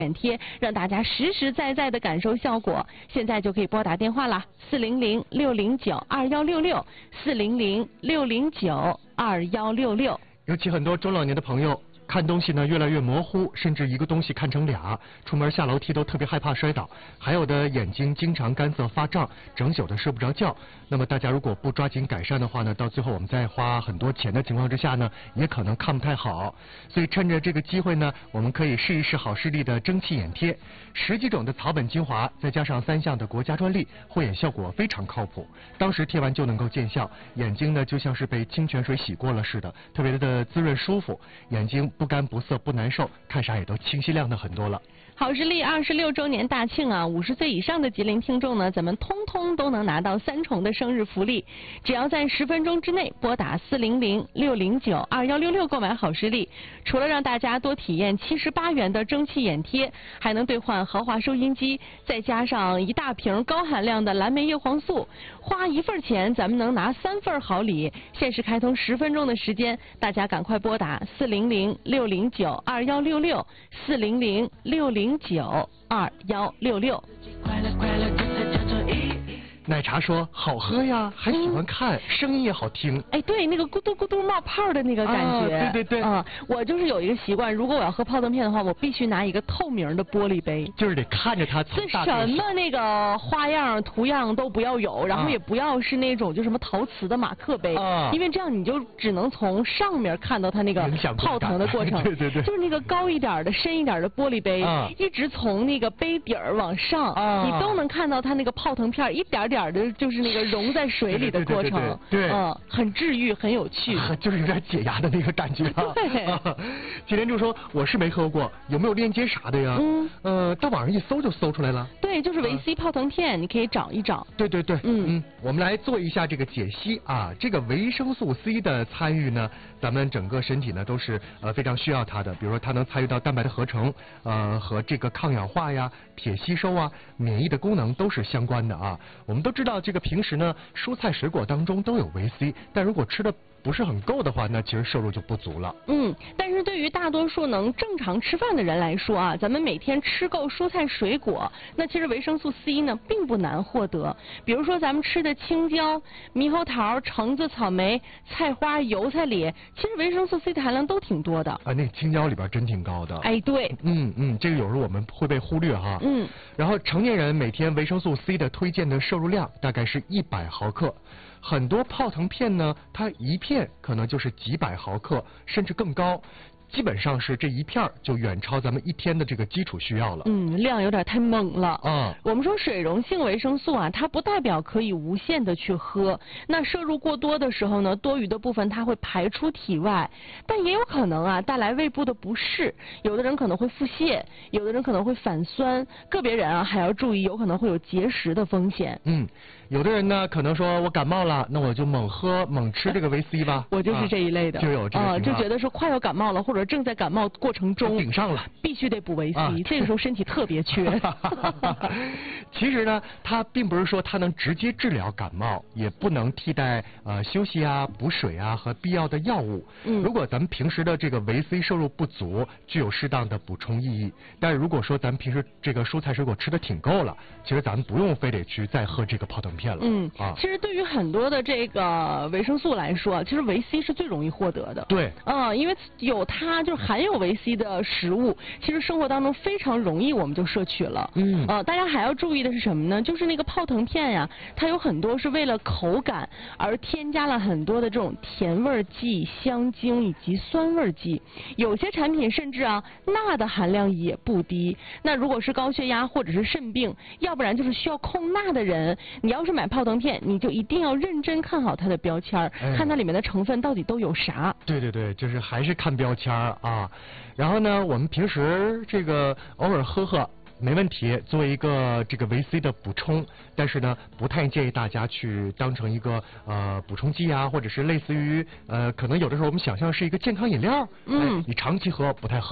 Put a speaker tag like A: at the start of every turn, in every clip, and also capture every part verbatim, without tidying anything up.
A: 眼贴，让大家实实在在的感受效果。现在就可以拨打电话啦，四零零六零九二幺六六，四零零六零九二幺六六。
B: 尤其很多中老年的朋友。看东西呢越来越模糊，甚至一个东西看成俩，出门下楼梯都特别害怕摔倒，还有的眼睛经常干涩发胀，整宿的睡不着觉。那么大家如果不抓紧改善的话呢，到最后我们在花很多钱的情况之下呢，也可能看不太好。所以趁着这个机会呢，我们可以试一试好视力的蒸汽眼贴，十几种的草本精华，再加上三项的国家专利，护眼效果非常靠谱。当时贴完就能够见效，眼睛呢就像是被清泉水洗过了似的，特别的滋润舒服，眼睛不干不涩不难受，看啥也都清晰亮的很多了。
A: 好视力二十六周年大庆啊，五十岁以上的吉林听众呢，咱们通通都能拿到三重的生日福利。只要在十分钟之内拨打四零零六零九二幺六六购买好视力，除了让大家多体验七十八元的蒸汽眼贴，还能兑换豪华收音机，再加上一大瓶高含量的蓝莓叶黄素，花一份钱咱们能拿三份好礼。限时开通十分钟的时间，大家赶快拨打四零零六零九二幺六六，四零零六零九二幺六六。
B: 奶茶说好喝呀，还喜欢看，嗯、声音也好听。
A: 哎，对，那个咕嘟咕嘟冒泡的那个感觉。
B: 啊、对对对。
A: 啊、嗯，我就是有一个习惯，如果我要喝泡腾片的话，我必须拿一个透明的玻璃杯。
B: 就是得看着它。
A: 这什么那个花样图样都不要有，然后也不要是那种就什么陶瓷的马克杯，啊、因为这样你就只能从上面看到它那个泡腾的过程。
B: 对对对。
A: 就是那个高一点的、深一点的玻璃杯，啊、一直从那个杯底儿往上，啊、你都能看到它那个泡腾片一点点的，就是那个溶在水里的过程。
B: 对对对对对。对
A: 嗯，很治愈，很有趣。
B: 啊、就是有点解压的那个感觉、啊。
A: 对。
B: 啊、今天就说我是没喝过，有没有链接啥的呀？嗯。呃，到网上一搜就搜出来了。
A: 对，就是维 C 泡腾片，啊、你可以找一找。
B: 对对对。
A: 嗯
B: 嗯，我们来做一下这个解析啊。这个维生素 C 的参与呢，咱们整个身体呢都是呃非常需要它的。比如说它能参与到蛋白的合成，呃和这个抗氧化呀、铁吸收啊、免疫的功能都是相关的啊。我们都知道这个平时呢蔬菜水果当中都有维 C， 但如果吃的不是很够的话，那其实摄入就不足了。
A: 嗯，但是对于大多数能正常吃饭的人来说啊，咱们每天吃够蔬菜水果，那其实维生素 C 呢并不难获得。比如说咱们吃的青椒、猕猴桃、橙子、草莓、菜花、油菜里，其实维生素 C 的含量都挺多的。
B: 啊，那青椒里边真挺高的。
A: 哎，对。
B: 嗯嗯，这个有时候我们会被忽略哈。
A: 嗯。
B: 然后成年人每天维生素 C 的推荐的摄入量大概是一百毫克。很多泡腾片呢，它一片可能就是几百毫克，甚至更高。基本上是这一片就远超咱们一天的这个基础需要了。
A: 嗯，量有点太猛了。
B: 啊、嗯，
A: 我们说水溶性维生素啊，它不代表可以无限的去喝。那摄入过多的时候呢，多余的部分它会排出体外，但也有可能啊带来胃部的不适。有的人可能会腹泻，有的人可能会反酸，个别人啊还要注意，有可能会有结石的风险。
B: 嗯，有的人呢可能说我感冒了，那我就猛喝猛吃这个维 C 吧。
A: 我就是这一类的，
B: 啊、就有这个情况、
A: 呃、就觉得说快要感冒了，或者正在感冒过程中
B: 顶上了，
A: 必须得补维 C，、啊、这个时候身体特别缺。
B: 其实呢，它并不是说它能直接治疗感冒，也不能替代呃休息啊、补水啊和必要的药物。
A: 嗯，
B: 如果咱们平时的这个维 C 摄入不足，具有适当的补充意义。但是如果说咱们平时这个蔬菜水果吃的挺够了，其实咱们不用非得去再喝这个泡腾片了。
A: 嗯
B: 啊，
A: 其实对于很多的这个维生素来说，其实维 C 是最容易获得的。
B: 对。
A: 嗯，因为有它就是含有维 C 的食物，其实生活当中非常容易我们就摄取了。
B: 嗯。
A: 呃，大家还要注意的是什么呢？就是那个泡腾片呀，它有很多是为了口感而添加了很多的这种甜味剂、香精以及酸味剂。有些产品甚至啊钠的含量也不低。那如果是高血压或者是肾病，要不然就是需要控钠的人，你要是买泡腾片，你就一定要认真看好它的标签，哎、看它里面的成分到底都有啥。
B: 对对对，就是还是看标签啊。然后呢，我们平时这个偶尔喝喝没问题，作为一个这个维 C 的补充，但是呢，不太建议大家去当成一个呃补充剂啊，或者是类似于呃，可能有的时候我们想象是一个健康饮料，
A: 嗯，
B: 哎、你长期喝不太合理。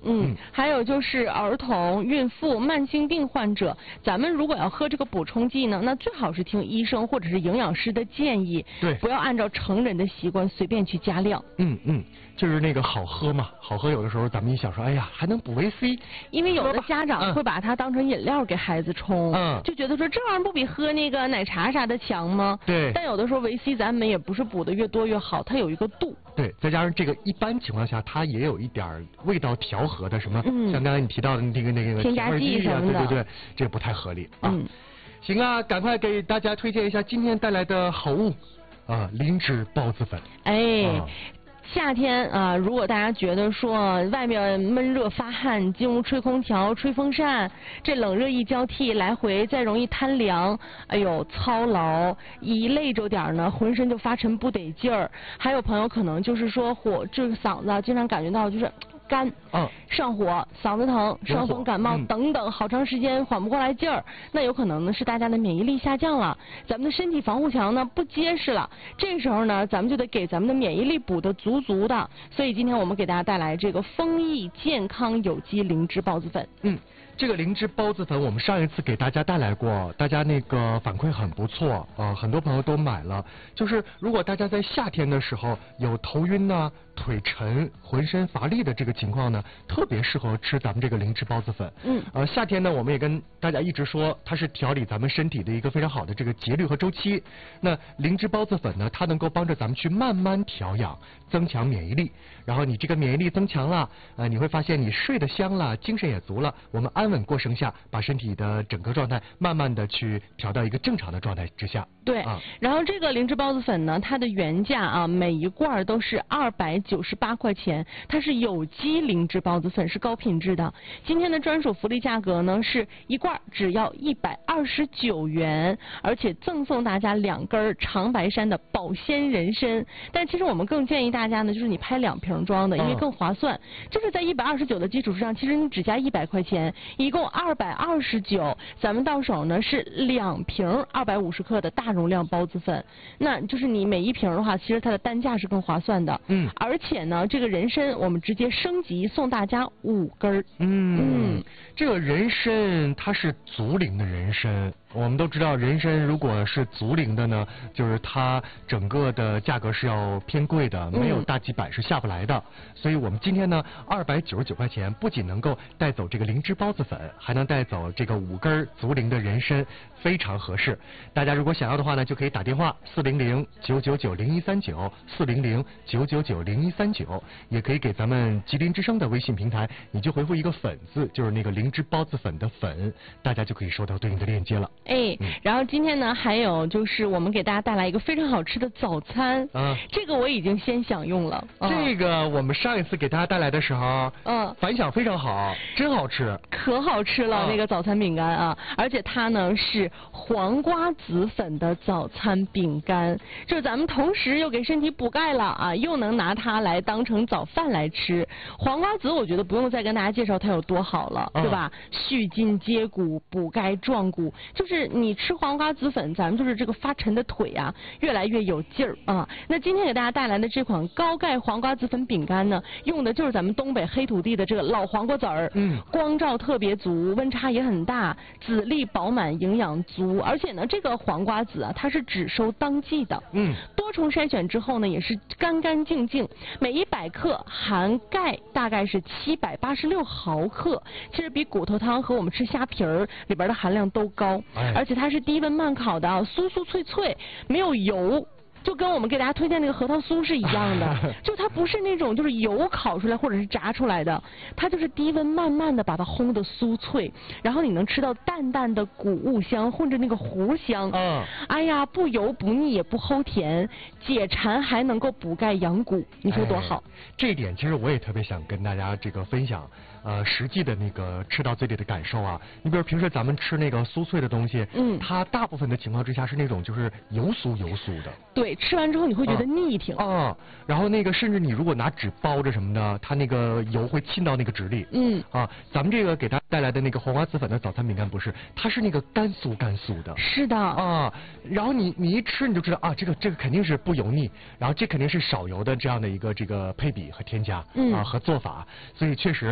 A: 嗯，嗯还有就是儿童、孕妇、慢性病患者，咱们如果要喝这个补充剂呢，那最好是听医生或者是营养师的建议，
B: 对，
A: 不要按照成人的习惯随便去加量。
B: 嗯嗯，就是那个好喝嘛，好喝有的时候咱们一想说，哎呀，还能补维 C，
A: 因为有的家长会把它当成饮料给孩子冲，嗯，就觉得说这玩意儿不比喝那个奶茶啥的强吗？
B: 对。
A: 但有的时候维 C 咱们也不是补的越多越好，它有一个度。
B: 对，再加上这个一般情况下它也有一点味道调和的什么，嗯、像刚才你提到的那个那个
A: 添加剂什么
B: 的，对对对，这不太合理啊。
A: 嗯，
B: 行啊，赶快给大家推荐一下今天带来的好物啊，灵芝孢子粉。
A: 哎。啊夏天啊，如果大家觉得说外面闷热发汗，进屋吹空调、吹风扇，这冷热一交替，来回再容易贪凉，哎呦操劳，一累着点呢，浑身就发沉不得劲儿。还有朋友可能就是说火，这个嗓子经常感觉到就是干，
B: 嗯，
A: 上火、嗓子疼、伤风感冒等等，好长时间缓不过来劲儿，那有可能呢是大家的免疫力下降了，咱们的身体防护墙呢不结实了，这时候呢咱们就得给咱们的免疫力补得足足的，所以今天我们给大家带来这个丰益健康有机灵芝孢子粉。
B: 嗯。这个灵芝孢子粉，我们上一次给大家带来过，大家那个反馈很不错啊、呃，很多朋友都买了。就是如果大家在夏天的时候有头晕呐、腿沉、浑身乏力的这个情况呢，特别适合吃咱们这个灵芝孢子粉。
A: 嗯。
B: 呃，夏天呢，我们也跟大家一直说，它是调理咱们身体的一个非常好的这个节律和周期。那灵芝孢子粉呢，它能够帮着咱们去慢慢调养，增强免疫力。然后你这个免疫力增强了，呃，你会发现你睡得香了，精神也足了。我们安稳过生下，把身体的整个状态慢慢的去调到一个正常的状态之下。
A: 对，啊、然后这个灵芝孢子粉呢，它的原价啊，每一罐都是二百九十八块钱，它是有机灵芝孢子粉，是高品质的。今天的专属福利价格呢，是一罐只要一百二十九元，而且赠送大家两根长白山的保鲜人参。但其实我们更建议大家呢，就是你拍两瓶装的，因为更划算。就是在一百二十九的基础之上，其实你只加一百块钱，一共二百二十九，咱们到手呢是两瓶二百五十克的大容量孢子粉，那就是你每一瓶的话，其实它的单价是更划算的。
B: 嗯，
A: 而且呢，这个人参我们直接升级送大家五根儿。
B: 嗯嗯，这个人参它是足龄的人参。我们都知道，人参如果是足龄的呢，就是它整个的价格是要偏贵的，没有大几百是下不来的。嗯、所以我们今天呢，二百九十九块钱，不仅能够带走这个灵芝孢子粉，还能带走这个五根足龄的人参，非常合适。大家如果想要的话呢，就可以打电话四零零九九九零一三九四零零九九九零一三九，也可以给咱们吉林之声的微信平台，你就回复一个粉字，就是那个灵芝孢子粉的粉，大家就可以收到对应的链接了。
A: 哎，然后今天呢，还有就是我们给大家带来一个非常好吃的早餐，嗯，这个我已经先享用了。
B: 这个我们上一次给大家带来的时候，嗯，反响非常好，真好吃，
A: 可好吃了、嗯、那个早餐饼干啊！而且它呢是黄瓜籽粉的早餐饼干，就是咱们同时又给身体补钙了啊，又能拿它来当成早饭来吃。黄瓜籽我觉得不用再跟大家介绍它有多好了，嗯、对吧？续筋接骨，补钙壮骨，就是。你吃黄瓜籽粉，咱们就是这个发沉的腿啊，越来越有劲儿啊。那今天给大家带来的这款高钙黄瓜籽粉饼干呢，用的就是咱们东北黑土地的这个老黄瓜籽儿，嗯，光照特别足，温差也很大，籽粒饱满，营养足，而且呢，这个黄瓜籽啊，它是只收当季的，嗯，多重筛选之后呢，也是干干净净，每一百克含钙大概是七百八十六毫克，其实比骨头汤和我们吃虾皮儿里边的含量都高。而且它是低温慢烤的，酥酥脆脆，没有油，就跟我们给大家推荐那个核桃酥是一样的，就它不是那种就是油烤出来或者是炸出来的，它就是低温慢慢的把它烘的酥脆，然后你能吃到淡淡的谷物香混着那个糊香，嗯，哎呀，不油不腻也不齁甜，解馋还能够补钙养骨，你说多好？
B: 哎、这一点其实我也特别想跟大家这个分享。呃，实际的那个吃到嘴里的感受啊，你比如平时咱们吃那个酥脆的东西，嗯，它大部分的情况之下是那种就是油酥油酥的。
A: 对，吃完之后你会觉得腻挺。
B: 啊、嗯，然后那个甚至你如果拿纸包着什么的，它那个油会沁到那个纸里。嗯。啊，咱们这个给大家带来的那个黄瓜籽粉的早餐饼干不是，它是那个干酥干酥的。
A: 是的。
B: 啊，然后你你一吃你就知道啊，这个这个肯定是不油腻，然后这肯定是少油的这样的一个这个配比和添加，嗯啊和做法，所以确实咱们。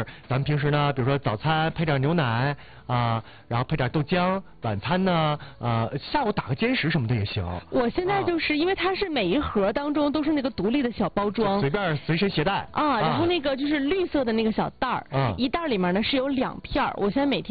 B: 们平时呢，比如说早餐配点牛奶啊，然后配点豆浆，晚餐呢，呃，下午打个坚食什么的也行。
A: 我现在就是、啊、因为它是每一盒当中都是那个独立的小包装，
B: 随便随身携带
A: 啊，然后那个就是绿色的那个小袋儿，啊、一袋里面呢是有两片儿，我现在每天。